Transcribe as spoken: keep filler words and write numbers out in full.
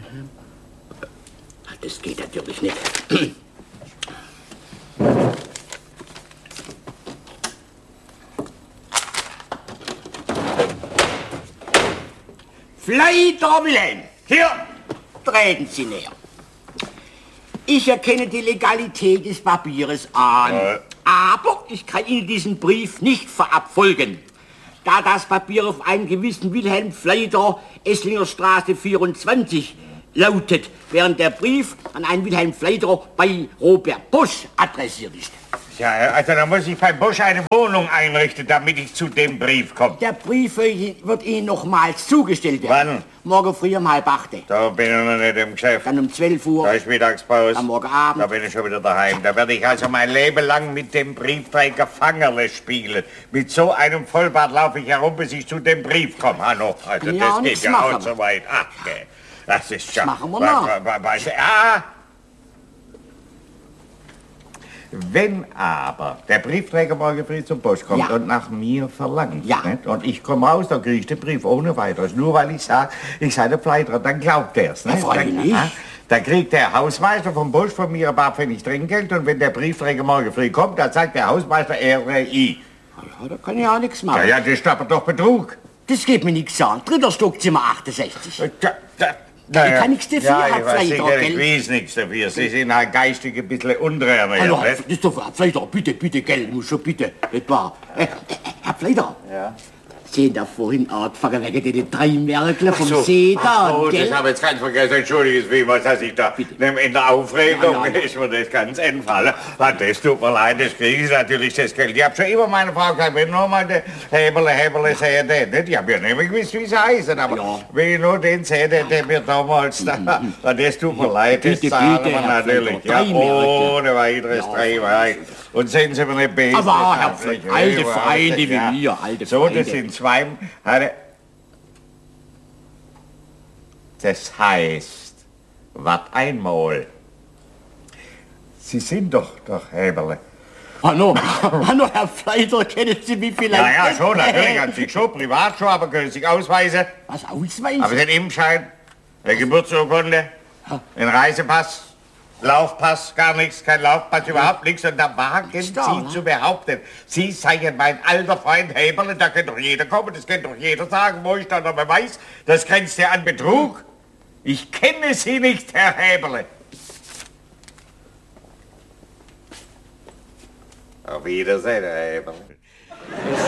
Das geht natürlich nicht. Fleiter Wilhelm, hier, treten Sie näher. Ich erkenne die Legalität des Papieres an, ja. Aber ich kann Ihnen diesen Brief nicht verabfolgen, da das Papier auf einen gewissen Wilhelm Fleiter, Esslinger Straße vierundzwanzig, lautet, während der Brief an einen Wilhelm Fleiter bei Robert Bosch adressiert ist. Ja, also da muss ich bei Bosch eine Wohnung einrichten, damit ich zu dem Brief komme. Der Brief wird Ihnen nochmals zugestellt werden. Wann? Morgen früh um halb acht. Da bin ich noch nicht im Geschäft. Dann um zwölf Uhr. Da ist Mittagspause. Am morgen Abend. Da bin ich schon wieder daheim. Da werde ich also mein Leben lang mit dem Briefträger Fangerle spielen. Mit so einem Vollbart laufe ich herum, bis ich zu dem Brief komme. Hallo, also ja, das geht ja machen. auch so weit. Ach, okay. Das ist schon... Das machen wir mal. Ah! Wenn aber der Briefträger morgen früh zum Post kommt, ja, und nach mir verlangt, ja, nicht? Und ich komme raus, dann kriege ich den Brief ohne weiteres. Nur weil ich sage, ich sei der Pfleiter, dann glaubt er es. Freilich. Dann, dann kriegt der Hausmeister vom Busch von mir ein paar Pfennig Trinkgeld, und wenn der Briefträger morgen früh kommt, dann sagt der Hausmeister, er sei ich. Ja, da kann ich auch nichts machen. Ja, ja, das ist aber doch Betrug. Das geht mir nichts an. Dritter Stockzimmer achtundsechzig. Ja, da, Ja, ich kann nichts dafür, ja, Herr ich weiß, Pfleiter, sicher, gell? ich weiß nichts dafür. Sie sind halt geistig ein bisschen unterernährt. Hallo, ne? Herr, das ist doch, Herr Pfleiter, bitte, bitte, gell, muss schon bitte, nicht wahr? Äh, äh, Herr Pfleiter, ja, Sie da vorhin angefangen wegen den drei Merkle vom so. See da, Oh, gell? das habe ich jetzt ganz vergessen. Entschuldigen Sie, was dass ich da in der Aufregung ja, ja, ja. ist mir das ganz entfallen. Das tut mir leid, das kriege ich natürlich das Geld. Ich habe schon immer meine Frau gesagt, wenn nur mal der Hebele, Hebele sehe, den nicht. Ich habe ja nicht mehr gewusst, wie sie heißen, aber ja, wenn ich nur den sehe, der, der mir damals da, mhm. das tut mir leid, das bitte, zahlen bitte, wir natürlich. Ja, ohne weiteres ja, drei. Und sehen Sie mir nicht besser. Aber Herr Pfleiter, alte Freunde wie ja. mir, alte so, Freunde. Das sind zwei... Das heißt, wat einmal. Sie sind doch doch Heberle. Hallo, hallo, Herr Pfleiter, kennen Sie mich vielleicht? Ja, ja, schon, natürlich, an sich schon, privat schon, aber können Sie sich ausweisen? Was, ausweisen? Aber den Impfschein, der Geburtsurkunde, den Reisepass, Laufpass, gar nichts, kein Laufpass, überhaupt nichts. Und da wagen Sie da, zu behaupten, Sie seien mein alter Freund Heberle, da kann doch jeder kommen, das kann doch jeder sagen, wo ich da noch mal weiß, das grenzt ja an Betrug. Ich kenne Sie nicht, Herr Heberle. Auf Wiedersehen, Herr Heberle.